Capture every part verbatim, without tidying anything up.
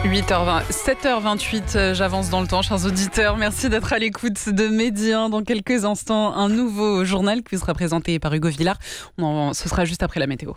huit heures vingt, sept heures vingt-huit, j'avance dans le temps, chers auditeurs. Merci d'être à l'écoute de Midi un. Dans quelques instants, un nouveau journal qui vous sera présenté par Hugo Villard. On en, ce sera juste après la météo.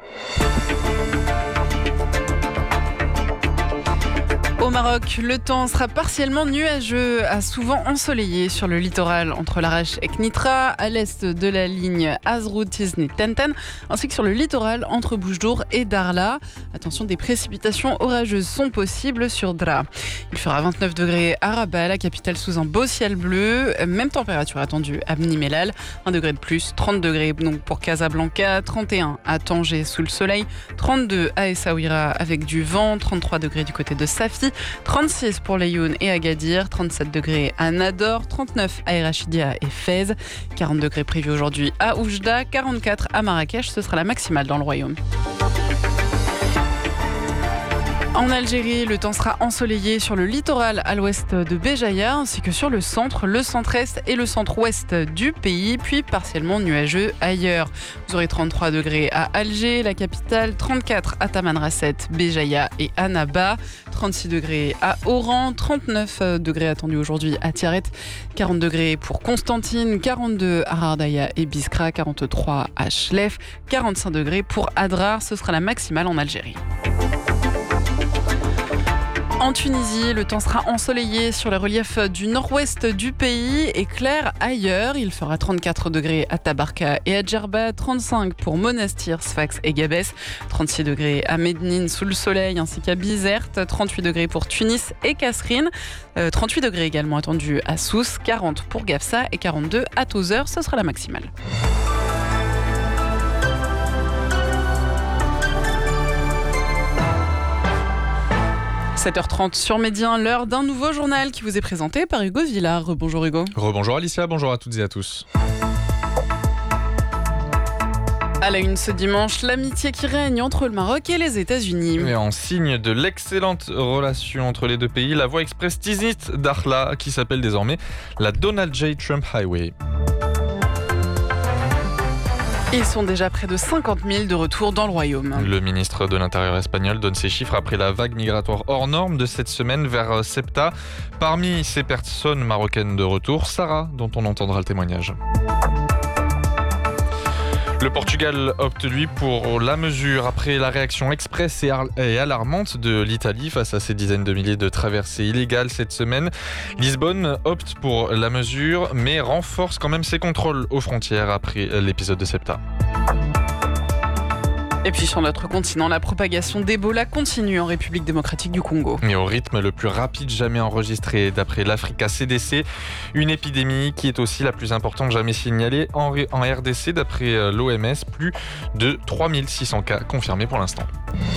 Au Maroc, le temps sera partiellement nuageux à souvent ensoleillé sur le littoral entre l'Arrache et Knitra, à l'est de la ligne Azrout-Tiznit-Tenten, ainsi que sur le littoral entre Boujdour et Darla. Attention, des précipitations orageuses sont possibles sur Dra. Il fera vingt-neuf degrés à Rabat, la capitale sous un beau ciel bleu. Même température attendue à Bni Mellal, un degré de plus, trente degrés donc pour Casablanca, trente et un à Tanger sous le soleil, trente-deux à Essaouira avec du vent, trente-trois degrés du côté de Safi, trente-six pour Laayoune et Agadir, trente-sept degrés à Nador, trente-neuf à Erachidia et Fès, quarante degrés prévus aujourd'hui à Oujda, quarante-quatre à Marrakech, ce sera la maximale dans le royaume. En Algérie, le temps sera ensoleillé sur le littoral à l'ouest de Béjaïa ainsi que sur le centre, le centre-est et le centre-ouest du pays, puis partiellement nuageux ailleurs. Vous aurez trente-trois degrés à Alger, la capitale, trente-quatre à Tamanrasset, Béjaïa et Annaba, trente-six degrés à Oran, trente-neuf degrés attendus aujourd'hui à Tiaret, quarante degrés pour Constantine, quarante-deux à Ardaya et Biskra, quarante-trois à Chlef, quarante-cinq degrés pour Adrar, ce sera la maximale en Algérie. En Tunisie, le temps sera ensoleillé sur les reliefs du nord-ouest du pays et clair ailleurs. Il fera trente-quatre degrés à Tabarka et à Djerba, trente-cinq pour Monastir, Sfax et Gabès, trente-six degrés à Mednine sous le soleil ainsi qu'à Bizerte, trente-huit degrés pour Tunis et Kasserine, euh, trente-huit degrés également attendus à Sousse, quarante pour Gafsa et quarante-deux à Tozeur, ce sera la maximale. sept heures trente sur Midi un, l'heure d'un nouveau journal qui vous est présenté par Hugo Villard. Rebonjour Hugo. Rebonjour Alicia, bonjour à toutes et à tous. À la une ce dimanche, l'amitié qui règne entre le Maroc et les États-Unis. Et en signe de l'excellente relation entre les deux pays, la voie express Tiznit Darla qui s'appelle désormais la Donald J. Trump Highway. Ils sont déjà près de cinquante mille de retour dans le royaume. Le ministre de l'Intérieur espagnol donne ces chiffres après la vague migratoire hors norme de cette semaine vers Ceuta. Parmi ces personnes marocaines de retour, Sarah, dont on entendra le témoignage. Le Portugal opte, lui, pour la mesure après la réaction express et, ar- et alarmante de l'Italie face à ces dizaines de milliers de traversées illégales cette semaine. Lisbonne opte pour la mesure, mais renforce quand même ses contrôles aux frontières après l'épisode de Ceuta. Et puis sur notre continent, la propagation d'Ebola continue en République démocratique du Congo. Et au rythme le plus rapide jamais enregistré d'après l'Africa C D C, une épidémie qui est aussi la plus importante jamais signalée en R D C d'après l'O M S, plus de trois mille six cents cas confirmés pour l'instant.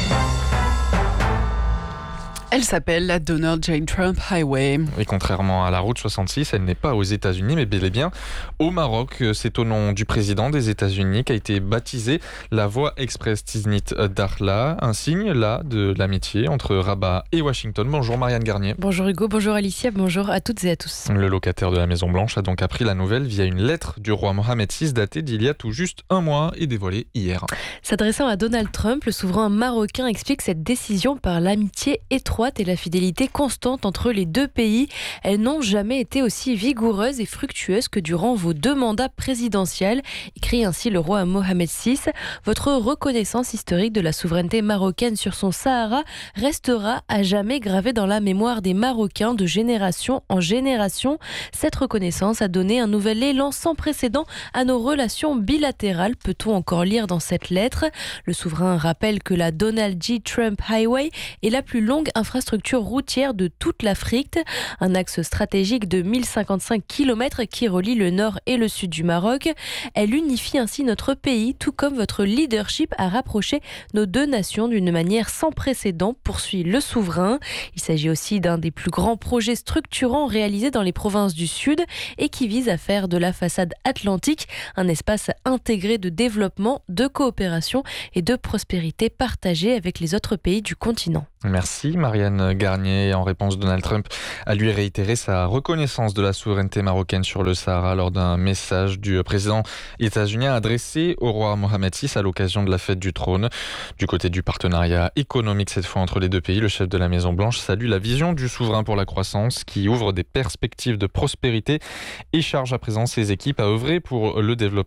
Elle s'appelle la Donald J. Trump Highway. Et contrairement à la route soixante-six, elle n'est pas aux États-Unis, mais bel et bien au Maroc. C'est au nom du président des États-Unis qu'a été baptisée la voie express Tiznit Darla, un signe là de l'amitié entre Rabat et Washington. Bonjour Marianne Garnier. Bonjour Hugo, bonjour Alicia, bonjour à toutes et à tous. Le locataire de la Maison Blanche a donc appris la nouvelle via une lettre du roi Mohamed six datée d'il y a tout juste un mois et dévoilée hier. S'adressant à Donald Trump, le souverain marocain explique cette décision par l'amitié étroite et la fidélité constante entre les deux pays. Elles n'ont jamais été aussi vigoureuses et fructueuses que durant vos deux mandats présidentiels, écrit ainsi le roi Mohamed six. Votre reconnaissance historique de la souveraineté marocaine sur son Sahara restera à jamais gravée dans la mémoire des Marocains de génération en génération. Cette reconnaissance a donné un nouvel élan sans précédent à nos relations bilatérales, peut-on encore lire dans cette lettre. Le souverain rappelle que la Donald J. Trump Highway est la plus longue infrastructure routière de toute l'Afrique, un axe stratégique de mille cinquante-cinq kilomètres qui relie le nord et le sud du Maroc. Elle unifie ainsi notre pays, tout comme votre leadership a rapproché nos deux nations d'une manière sans précédent, poursuit le souverain. Il s'agit aussi d'un des plus grands projets structurants réalisés dans les provinces du Sud et qui vise à faire de la façade atlantique un espace intégré de développement, de coopération et de prospérité partagée avec les autres pays du continent. Merci Marianne Garnier. En réponse, Donald Trump a lui réitéré sa reconnaissance de la souveraineté marocaine sur le Sahara lors d'un message du président états-unien adressé au roi Mohamed six à l'occasion de la fête du trône. Du côté du partenariat économique cette fois entre les deux pays, le chef de la Maison-Blanche salue la vision du souverain pour la croissance qui ouvre des perspectives de prospérité et charge à présent ses équipes à œuvrer pour le développement